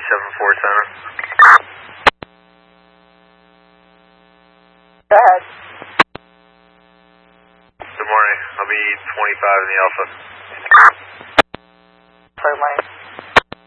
747. Go ahead. Good morning. I'll be 25 in the Alpha. Sorry, morning.